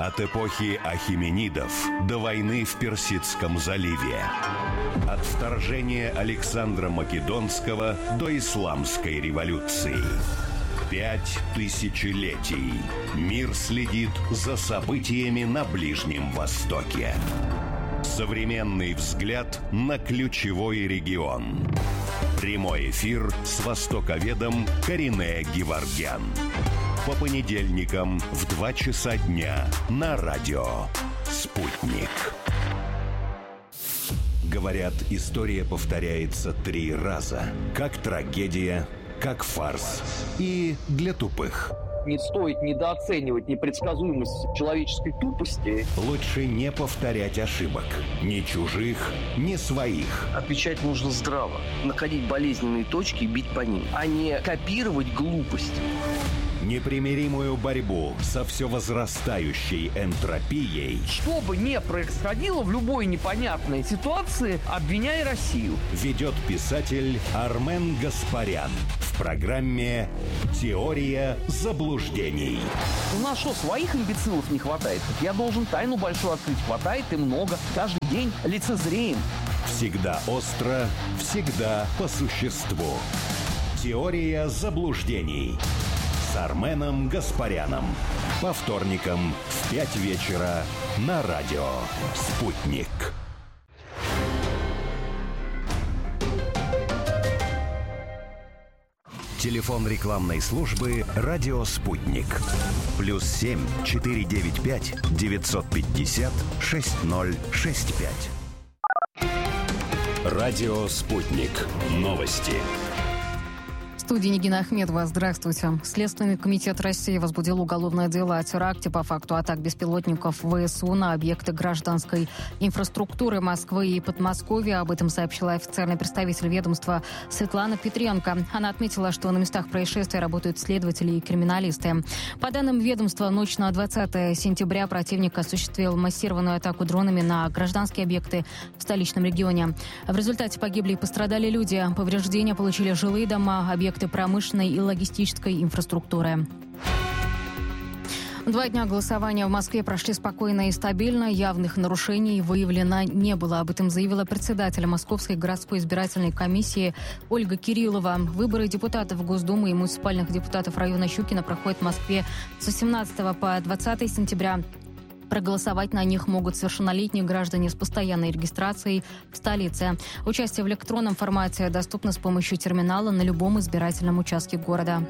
От эпохи ахименидов до войны в Персидском заливе. От вторжения Александра Македонского до исламской революции. 5 тысячелетий. Мир следит за событиями на Ближнем Востоке. Современный взгляд на ключевой регион. Прямой эфир с востоковедом Каринэ Геворгян. По понедельникам в 2 часа дня на радио «Спутник». Говорят, история повторяется 3 раза. Как трагедия, как фарс и для тупых. Не стоит недооценивать непредсказуемость человеческой тупости. Лучше не повторять ошибок. Ни чужих, ни своих. Отвечать нужно здраво. Находить болезненные точки и бить по ним, а не копировать глупость. Непримиримую борьбу со все возрастающей энтропией. Что бы ни происходило в любой непонятной ситуации, обвиняй Россию. Ведет писатель Армен Гаспарян в программе «Теория заблуждений». У нас что, своих имбецилов не хватает? Я должен тайну большую открыть. Хватает и много. Каждый день лицезреем. Всегда остро, всегда по существу. «Теория заблуждений» с Арменом Гаспаряном. По вторникам в 5 вечера на радио «Спутник». Телефон рекламной службы «Радио Спутник». +7 495 950 6065. Радио Спутник. Новости. В студии Нигина Ахмедова. Здравствуйте. Следственный комитет России возбудил уголовное дело о теракте по факту атак беспилотников ВСУ на объекты гражданской инфраструктуры Москвы и Подмосковья. Об этом сообщила официальный представитель ведомства Светлана Петренко. Она отметила, что на местах происшествия работают следователи и криминалисты. По данным ведомства, ночь на 20 сентября противник осуществил массированную атаку дронами на гражданские объекты в столичном регионе. В результате погибли и пострадали люди. Повреждения получили жилые дома, объекты промышленной и логистической инфраструктуры. 2 дня голосования в Москве прошли спокойно и стабильно. Явных нарушений выявлено не было. Об этом заявила председатель Московской городской избирательной комиссии Ольга Кириллова. Выборы депутатов в Госдуму и муниципальных депутатов района Щукино проходят в Москве с 18 по 20 сентября. Проголосовать на них могут совершеннолетние граждане с постоянной регистрацией в столице. Участие в электронном формате доступно с помощью терминала на любом избирательном участке города.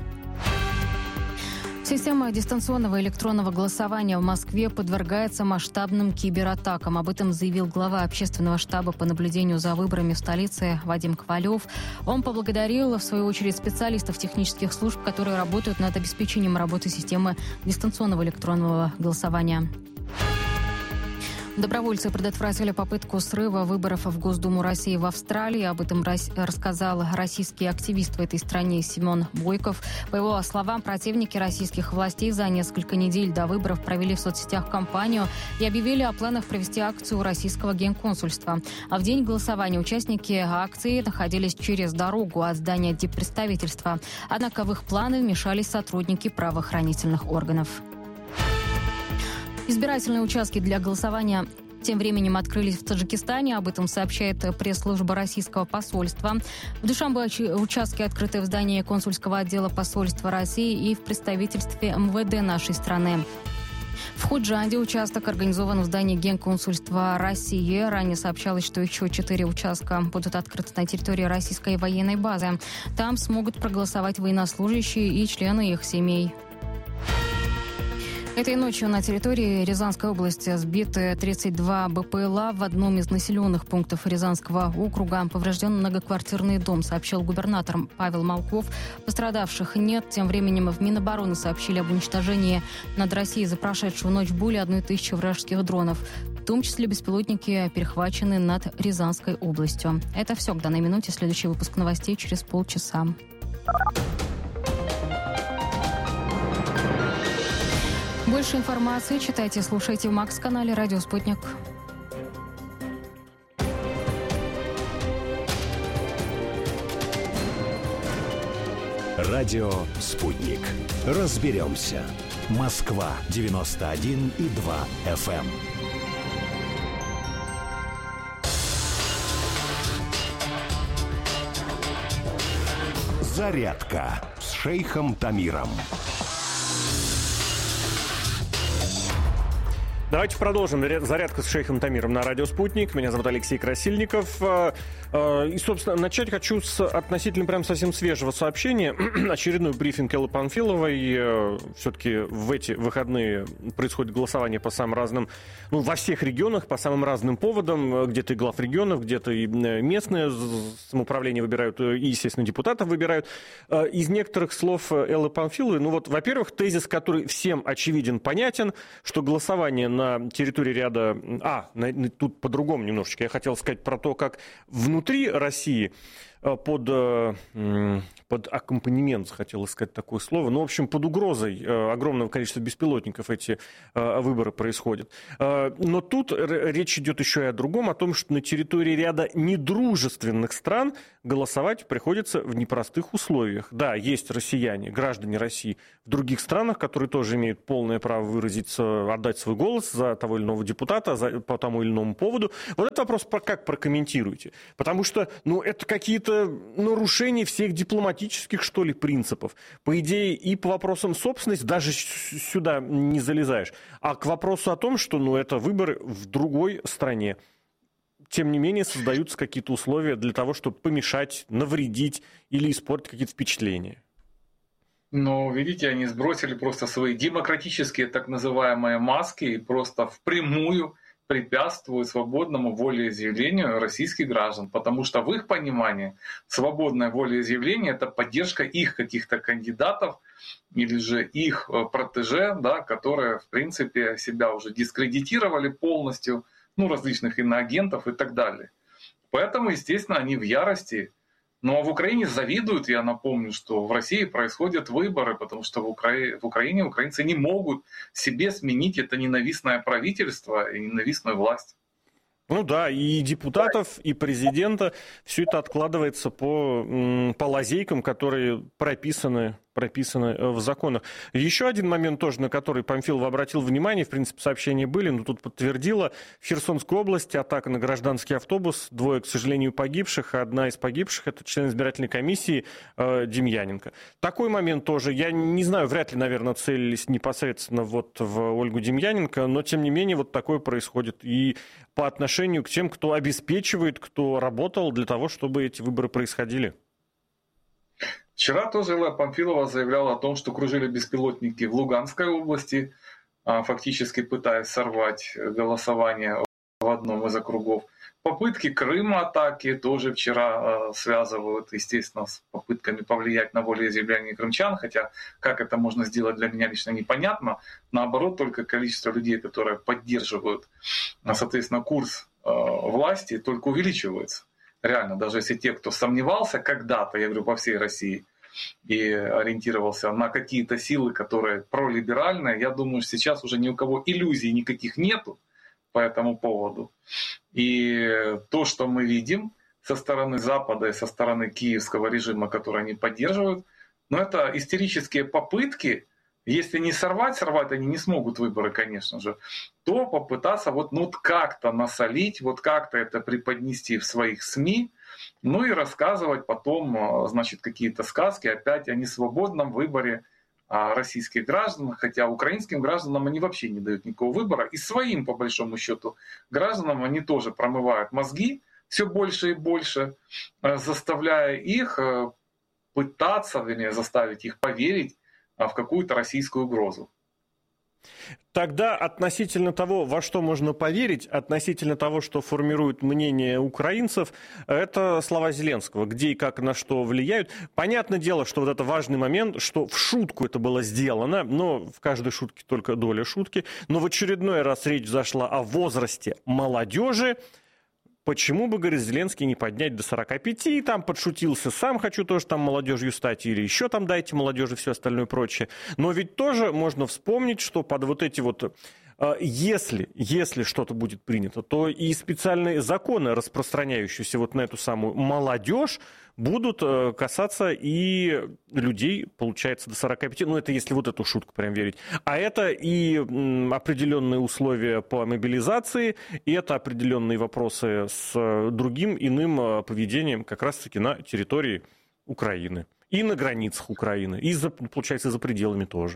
Система дистанционного электронного голосования в Москве подвергается масштабным кибератакам. Об этом заявил глава общественного штаба по наблюдению за выборами в столице Вадим Ковалев. Он поблагодарил, в свою очередь, специалистов технических служб, которые работают над обеспечением работы системы дистанционного электронного голосования. Добровольцы предотвратили попытку срыва выборов в Госдуму России в Австралии. Об этом рассказал российский активист в этой стране Семен Бойков. По его словам, противники российских властей за несколько недель до выборов провели в соцсетях кампанию и объявили о планах провести акцию у российского генконсульства. А в день голосования участники акции находились через дорогу от здания диппредставительства. Однако в их планы вмешались сотрудники правоохранительных органов. Избирательные участки для голосования тем временем открылись в Таджикистане. Об этом сообщает пресс-служба российского посольства. В Душанбе участки открыты в здании консульского отдела посольства России и в представительстве МВД нашей страны. В Худжанде участок организован в здании Генконсульства России. Ранее сообщалось, что еще 4 участка будут открыты на территории российской военной базы. Там смогут проголосовать военнослужащие и члены их семей. Этой ночью на территории Рязанской области сбиты 32 БПЛА. В одном из населенных пунктов Рязанского округа поврежден многоквартирный дом, сообщил губернатор Павел Малков. Пострадавших нет. Тем временем в Минобороны сообщили об уничтожении над Россией за прошедшую ночь более 1000 вражеских дронов. В том числе беспилотники перехвачены над Рязанской областью. Это все к данной минуте. Следующий выпуск новостей через полчаса. Больше информации читайте, слушайте в Макс-канале «Радио Спутник». Радио «Спутник». Разберемся. Москва 91,2 FM. Зарядка с шейхом Тамиром. Давайте продолжим. Зарядка с шейхом Тамиром на радио «Спутник». Меня зовут Алексей Красильников. И, собственно, начать хочу с относительно прям совсем свежего сообщения. Очередной брифинг Эллы Памфиловой. Все-таки в эти выходные происходит голосование по самым разным, во всех регионах, по самым разным поводам. Где-то и глав регионов, где-то и местное самоуправление выбирают, и, естественно, депутатов выбирают. Из некоторых слов Эллы Памфиловой, во-первых, тезис, который всем очевиден, понятен, что голосование на территории ряда... тут по-другому немножечко. Я хотел сказать про то, как внутри России под аккомпанемент, хотел сказать такое слово, в общем, под угрозой огромного количества беспилотников эти выборы происходят. Но тут речь идет еще и о другом, о том, что на территории ряда недружественных стран голосовать приходится в непростых условиях. Да, есть россияне, граждане России в других странах, которые тоже имеют полное право выразиться, отдать свой голос за того или иного депутата, по тому или иному поводу. Вот этот вопрос как прокомментируете? Потому что, это какие-то нарушения всех дипломатических, что ли, принципов. По идее, и по вопросам собственности даже сюда не залезаешь. А к вопросу о том, что, это выборы в другой стране. Тем не менее, создаются какие-то условия для того, чтобы помешать, навредить или испортить какие-то впечатления. Видите, они сбросили просто свои демократические так называемые маски и просто впрямую препятствуют свободному волеизъявлению российских граждан, потому что в их понимании свободное волеизъявление — это поддержка их каких-то кандидатов или же их протеже, которые, в принципе, себя уже дискредитировали полностью, различных иноагентов и так далее. Поэтому, естественно, они в ярости. А в Украине завидуют, я напомню, что в России происходят выборы, потому что в Украине украинцы не могут себе сменить это ненавистное правительство и ненавистную власть. И депутатов, и президента, все это откладывается по лазейкам, которые прописаны в законах. Еще один момент тоже, на который Памфилова обратил внимание, в принципе, сообщения были, но тут подтвердила: в Херсонской области атака на гражданский автобус, 2, к сожалению, погибших, а одна из погибших — это член избирательной комиссии Демьяненко. Такой момент тоже, я не знаю, вряд ли, наверное, целились непосредственно в Ольгу Демьяненко, но, тем не менее, такое происходит и по отношению к тем, кто обеспечивает, кто работал для того, чтобы эти выборы происходили. Вчера тоже Элла Памфилова заявляла о том, что кружили беспилотники в Луганской области, фактически пытаясь сорвать голосование в одном из округов. Попытки Крыма атаки тоже вчера связывают, естественно, с попытками повлиять на волеизъявление крымчан, хотя как это можно сделать, для меня лично непонятно. Наоборот, только количество людей, которые поддерживают, соответственно, курс власти, только увеличивается. Реально, даже если те, кто сомневался когда-то, я говорю, по всей России, и ориентировался на какие-то силы, которые пролиберальные, я думаю, что сейчас уже ни у кого иллюзий никаких нету по этому поводу. И то, что мы видим со стороны Запада и со стороны киевского режима, который они поддерживают, это истерические попытки. Если не сорвать они не смогут выборы, конечно же, то попытаться как-то насолить, как-то это преподнести в своих СМИ, и рассказывать потом, какие-то сказки опять о несвободном выборе российских граждан, хотя украинским гражданам они вообще не дают никакого выбора, и своим, по большому счету, гражданам они тоже промывают мозги все больше и больше, заставляя их пытаться, заставить их поверить в какую-то российскую угрозу. Тогда относительно того, во что можно поверить, относительно того, что формирует мнение украинцев, это слова Зеленского, где и как на что влияют. Понятное дело, что это важный момент, что в шутку это было сделано, но в каждой шутке только доля шутки. Но в очередной раз речь зашла о возрасте молодежи. Почему бы, говорит, Зеленский не поднять до 45, там подшутился, сам хочу тоже там молодежью стать, или еще там дайте молодежи все остальное прочее. Но ведь тоже можно вспомнить, что под эти Если что-то будет принято, то и специальные законы, распространяющиеся вот на эту самую молодежь, будут касаться и людей, получается, до 45, ну это если вот эту шутку прям верить. А это и определенные условия по мобилизации, и это определенные вопросы с другим иным поведением как раз-таки на территории Украины. И на границах Украины, и, получается, за пределами тоже.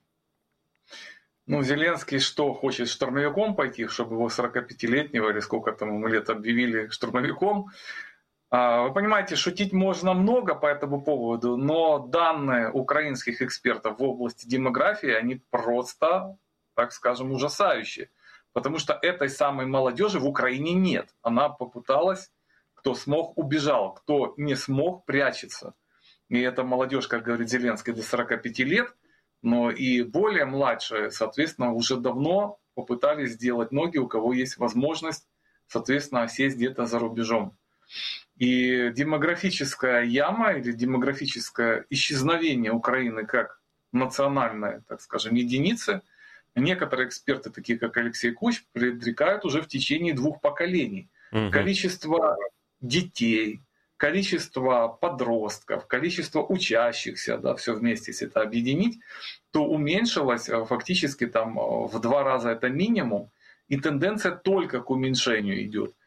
Ну, Зеленский что, хочет штурмовиком пойти, чтобы его 45-летнего или сколько там ему лет объявили штурмовиком? Вы понимаете, шутить можно много по этому поводу, но данные украинских экспертов в области демографии, они просто, так скажем, ужасающие. Потому что этой самой молодежи в Украине нет. Она попыталась, кто смог, убежал, кто не смог, прячется. И эта молодежь, как говорит Зеленский, до 45 лет, но и более младшие, соответственно, уже давно попытались сделать многие, у кого есть возможность, соответственно, сесть где-то за рубежом. И демографическая яма или демографическое исчезновение Украины как национальной, так скажем, единицы, некоторые эксперты, такие как Алексей Куч, предрекают уже в течение 2 поколений. Количество детей, количество подростков, количество учащихся, да, все вместе, если это объединить, то уменьшилось фактически там в 2 раза это минимум, и тенденция только к уменьшению идет.